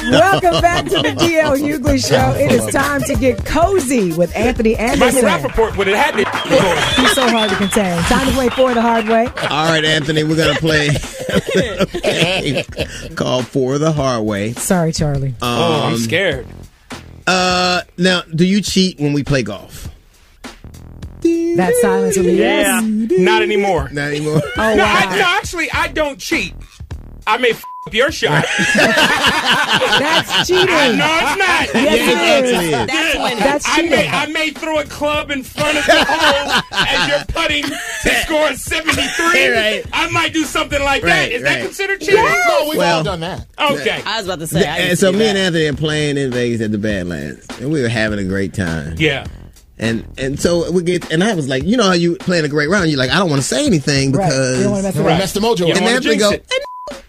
Welcome back to the DL Hughley Show. It is time to get cozy with Anthony Anderson. Michael Rappaport would have had it. He's so hard to contain. Time to play For the Hard Way. All right, Anthony, we're going to play a game called For the Hard Way. Sorry, Charlie. I'm scared. Now, do you cheat when we play golf? That silence will be Yeah, not anymore. Not anymore. Oh, No, wow. actually, I don't cheat. I may up your shot. That's cheating. No, it's not. Yes, That's cheating. I may throw a club in front of the hole as you're putting to score 73. Right. I might do something like that. Right, Is that right. considered cheating? No, we've Well, all done that. Okay. I was about to say. And so me and Anthony are playing in Vegas at the Badlands, and we were having a great time. Yeah. And so we get, and I was like, you know how you playing a great round, you're like, I don't want to say anything Right. because. You don't want to mess Right. around. Mess the mojo. You And don't wanna Anthony jinx go, it. hey,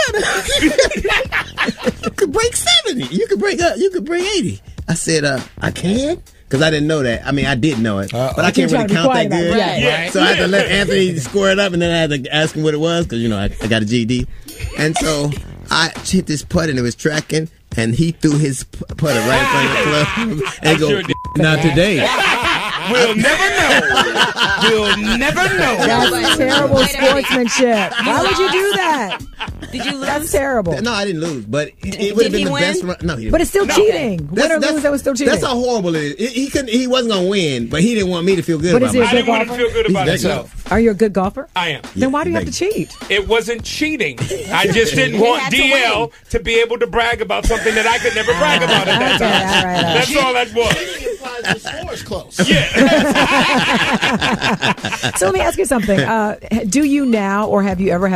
you could break 70. You could break 80. I said, I can? Because I didn't know that. I mean, I did know it, but I can't You're really trying to be count that quiet about good. it. Right. Yeah. So I had to let Anthony score it up, and then I had to ask him what it was because, you know, I got a GED. And so I hit this putt, and it was tracking, and he threw his putter right in front of the club. And sure go, did. not today. We'll never know. We'll never know. That's terrible Wait a minute. sportsmanship. Why would you do that? Did you lose? That's terrible. No, I didn't lose, but it would have Did he been the win? best run. No, he didn't. But it's still cheating. Win or lose, that was still cheating. That's how horrible it is. He couldn't. He wasn't gonna win, but he didn't want me to feel good But about is he a I myself. didn't want him to feel good about He's himself. Are you a good golfer? I am. Then why do you have to cheat? It wasn't cheating. I just didn't want had to DL win. to be able to brag about something that I could never brag about at that Okay, time. all right. That's all that was. Cheating implies the score is close. Yeah. So let me ask you something. Do you now, or have you ever had